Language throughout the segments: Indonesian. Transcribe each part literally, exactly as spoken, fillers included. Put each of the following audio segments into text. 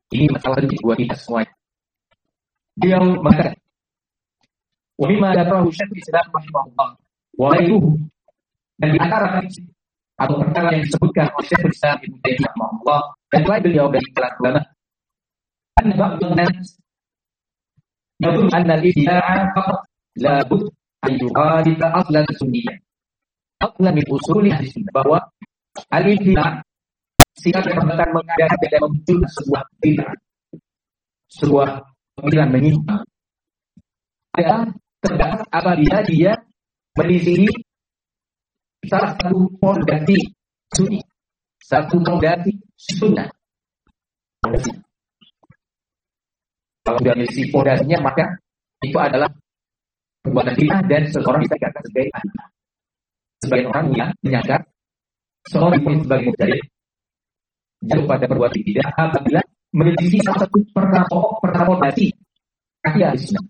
Ini masalah penting buat kita semua. Dia mengatakan, wa mimma dzakarahu Syaikh Islam rahimahullah wa ghairuhu, dan di antara atau perkara yang disebutkan oleh Syaikh Islam Ibnu Taimiyah rahimahullah dan lain beliau dari kalangan ulama, anna ba'dun nas yaqul anna al-ibtida'a faqat la bud an yuqalida aslan sunniyah aslan min usuli ahli sunnah, bahwa al-ibtidah sikap yang akan mengadakan dan memunculkan sebuah bid'ah, sebuah pemikiran menyimpang, adalah terdapat apabila dia menyisihi salah satu fondasi sunni, satu fondasi sunnah. Kalau sudah menyisihi fondasinya, maka itu adalah perbuatan bid'ah dan seseorang bisa dikatakan sebagai ahli. Sebagai orang yang menyangka seorang itu sebagai mubtadi' jatuh pada perbuatan bid'ah apabila menyisihi salah satu perkara pokok, perkara fondasi kaki ahli sunnah.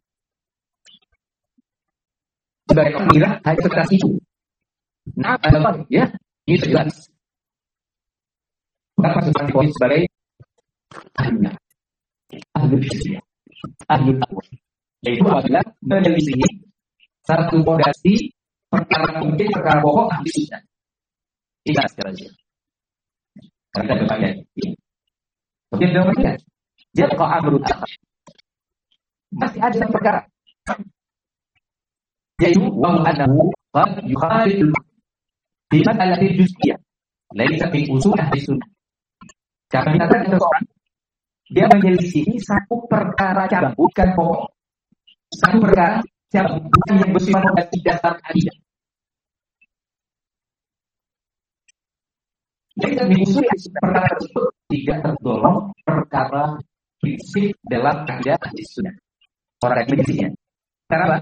Sebagai orang kira hanya sebatas itu. Nah, apa ya? Ini jelas. Kenapa sebagai poin sebagai ahli ahli sunnah, ahli taqwa, yaitu adalah menyelisihi satu fondasi perkara mungkin perkara pokok ahli sunnah. Tidak secara jelas. Karena berbagai ini. Kemudian dalam ini, dia kau amrut masih ada perkara, yaitu wa anahu qad yukhalil fi mas'alati juz'iyah laisa fi usul ahli sunnah. Karena ada seseorang dia menyelisihi satu perkara cabang, bukan pokok. Satu perkara cabang, bukan yang bersifat fondasi dasar akidah. Laisa fi usul ahli sunnah, perkara tersebut tidak tergolong perkara prinsip dalam akidah ahli sunnah. Orang yang menyelisihinya. Kenapa?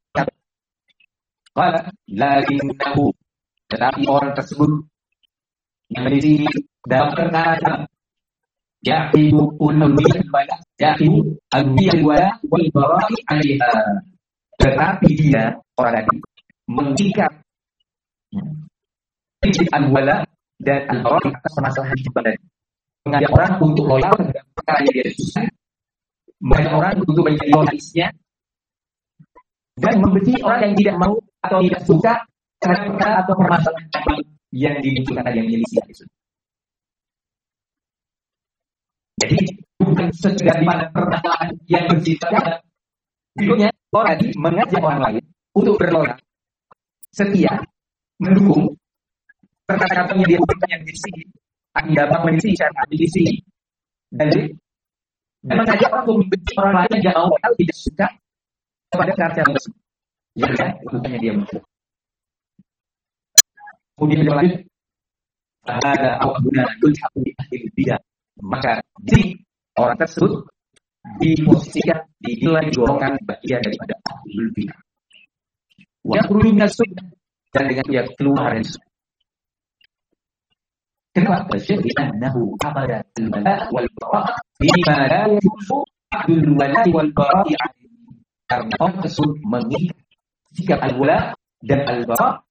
Qala lakinnahu, tetapi orang tersebut yang menyelisihi dalam perkara yaqidu uluhiyyah wala yaqidu al-uluhiyyah wal bara'i 'alaiha, tetapi dia orang tadi mengikat prinsip al-wala dan al-bara'i atas permasalahan ibadah, mengajak orang untuk loyal terhadap perkara yang dia susah, mengajak orang untuk menjadi lojisnya, dan membenci orang yang tidak mau atau tidak suka terhadap perkara atau permasalahan yang dimunculkan yang menyelisih itu. Jadi bukan sekedar di mana permasalahan yang bersifat, berikutnya orang tadi mengajak orang lain untuk berloyal, setia, mendukung perkara-perkara yang dia bukan yang menyelisih, akan dapat menyelisih secara menyelisih, dan dan mengajak orang untuk membenci orang lain yang tidak mau atau tidak suka kepada perkara tersebut. Ya, bukannya dia muncul. Kemudian berlanjut, ada awalnya kulhaqu bi ahli bidah, maka jadi orang tersebut diposisikan di nilai golongan bagian daripada ahli bidah. Wa yakhruju min as-sunnah, dan dengan dia keluar dari sunnah. Kenapa? Karena amara al-wala wal bara' bima la yajuzu al-wala wal bara', karena orang tersebut mengikat sikap al-wala dan al-bara'